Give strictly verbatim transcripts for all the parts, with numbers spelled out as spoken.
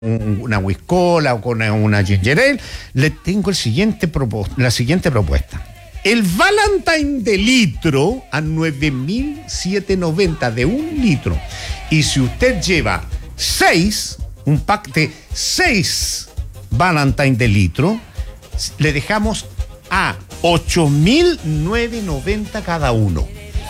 un, una whiskola o con una, una ginger ale, le tengo el siguiente propo, la siguiente propuesta. El Valentine de litro a nueve mil setecientos noventa de un litro. Y si usted lleva seis, un pack de seis Valentine de litro, le dejamos a ocho mil novecientos noventa cada uno.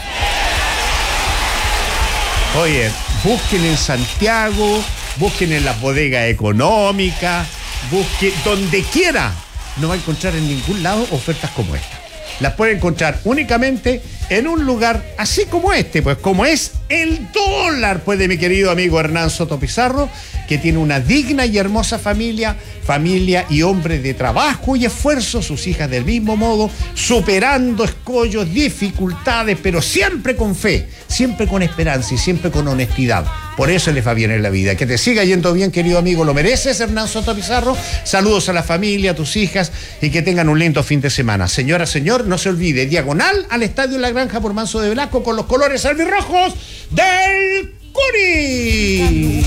Oye, busquen en Santiago, busquen en las bodegas económicas, busquen donde quiera. No va a encontrar en ningún lado ofertas como esta. Las puede encontrar únicamente en un lugar así como este, pues como es el dólar, pues, de mi querido amigo Hernán Soto Pizarro, que tiene una digna y hermosa familia, familia y hombre de trabajo y esfuerzo, sus hijas del mismo modo, superando escollos, dificultades, pero siempre con fe, siempre con esperanza y siempre con honestidad. Por eso les va bien en la vida. Que te siga yendo bien, querido amigo, lo mereces, Hernán Soto Pizarro. Saludos a la familia, a tus hijas, y que tengan un lindo fin de semana. Señora, señor, no se olvide, diagonal al Estadio La Granja por Manso de Velasco, con los colores albirrojos del Curi.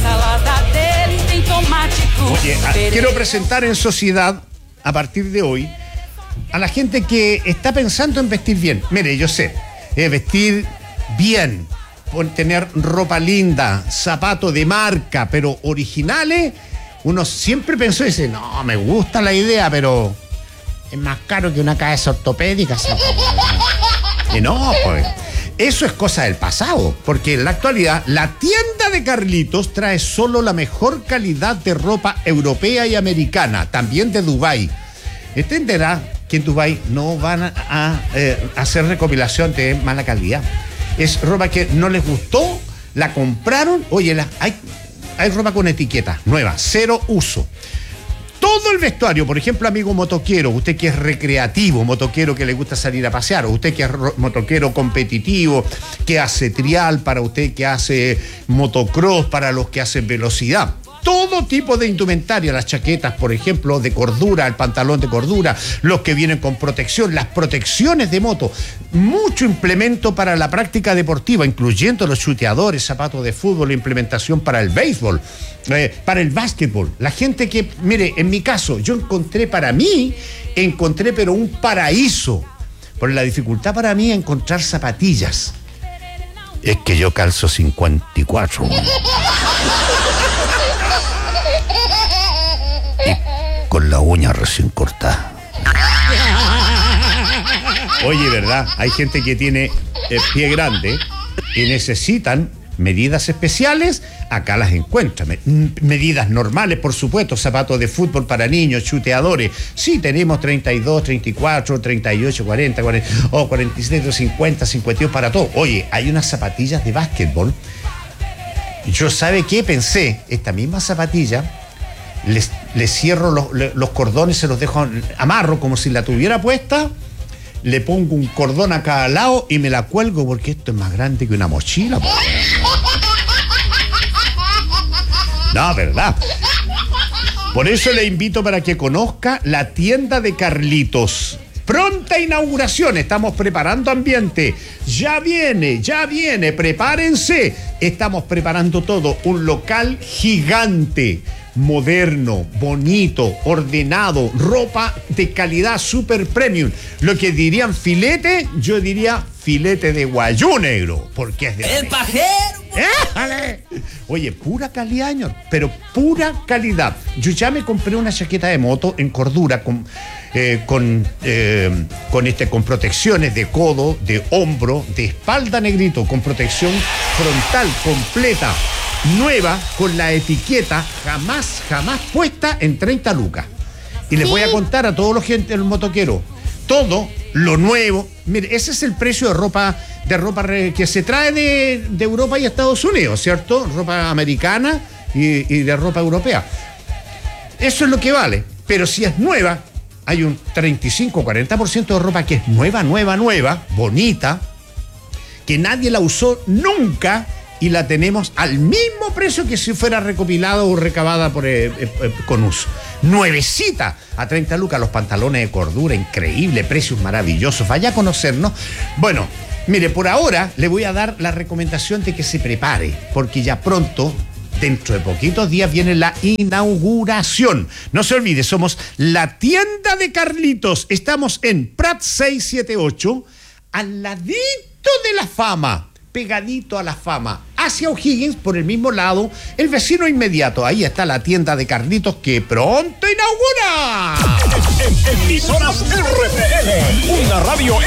Oye, a, quiero presentar en sociedad, a partir de hoy, a la gente que está pensando en vestir bien. Mire, yo sé, eh, vestir bien, tener ropa linda, zapatos de marca, pero originales, uno siempre pensó y dice, no, me gusta la idea, pero es más caro que una cabeza ortopédica. Y no, pues, eso es cosa del pasado, porque en la actualidad la tienda de Carlitos trae solo la mejor calidad de ropa europea y americana, también de Dubái. Entenderá que en Dubái no van a, a eh, hacer recopilación de mala calidad. Es ropa que no les gustó, la compraron. Oye, la, hay, hay ropa con etiqueta nueva, cero uso. Todo el vestuario, por ejemplo, amigo motoquero, usted que es recreativo, motoquero que le gusta salir a pasear, o usted que es motoquero competitivo, que hace trial, para usted que hace motocross, para los que hacen velocidad. Todo tipo de indumentaria, las chaquetas, por ejemplo, de cordura, el pantalón de cordura, los que vienen con protección, las protecciones de moto, mucho implemento para la práctica deportiva, incluyendo los chuteadores, zapatos de fútbol, implementación para el béisbol, eh, para el básquetbol. La gente que, mire, en mi caso, yo encontré para mí, encontré pero un paraíso, por la dificultad para mí encontrar zapatillas. Es que yo calzo cincuenta y cuatro. Y con la uña recién cortada. Oye, ¿verdad? Hay gente que tiene eh, pie grande y necesitan medidas especiales. Acá las encuentran. Medidas normales, por supuesto, zapatos de fútbol para niños, chuteadores. Sí, tenemos treinta y dos, treinta y cuatro, treinta y ocho, cuarenta, cuarenta, oh, cuarenta y siete, cincuenta, cincuenta y dos para todo. Oye, hay unas zapatillas de básquetbol. Yo, ¿sabe qué? Pensé, esta misma zapatilla, les, les cierro los, los cordones, se los dejo, amarro como si la tuviera puesta, le pongo un cordón a cada lado y me la cuelgo porque esto es más grande que una mochila. No, ¿verdad? Por eso le invito para que conozca la tienda de Carlitos. Pronta inauguración, estamos preparando ambiente. Ya viene, ya viene, prepárense. Estamos preparando todo, un local gigante, moderno, bonito, ordenado, ropa de calidad super premium. Lo que dirían filete, yo diría filete de guayú negro, porque es de... ¡El pajero! ¡Éjale! Oye, pura calidad, señor, pero pura calidad. Yo ya me compré una chaqueta de moto en cordura con, eh, con, eh, con, este, con protecciones de codo, de hombro, de espalda, negrito, con protección frontal completa, nueva, con la etiqueta jamás, jamás puesta en treinta lucas. Y les voy a contar a todos los gente del motoquero, todo lo nuevo. Mire, ese es el precio de ropa, de ropa que se trae de, de Europa y Estados Unidos, ¿cierto? Ropa americana y, y de ropa europea. Eso es lo que vale. Pero si es nueva, hay un treinta y cinco a cuarenta por ciento de ropa que es nueva, nueva, nueva, bonita, que nadie la usó nunca y la tenemos al mismo precio que si fuera recopilada o recabada por, eh, eh, con uso. Nuevecita, a treinta lucas, los pantalones de cordura, increíble, precios maravillosos. Vaya a conocernos. Bueno, mire, por ahora le voy a dar la recomendación de que se prepare, porque ya pronto Dentro de poquitos días viene la inauguración. No se olvide, somos la tienda de Carlitos. Estamos en Prat seiscientos setenta y ocho, al ladito de la Fama, pegadito a la Fama, hacia O'Higgins, por el mismo lado, el vecino inmediato. Ahí está la tienda de Carlitos que pronto inaugura. En, en, emisoras R P L, una radio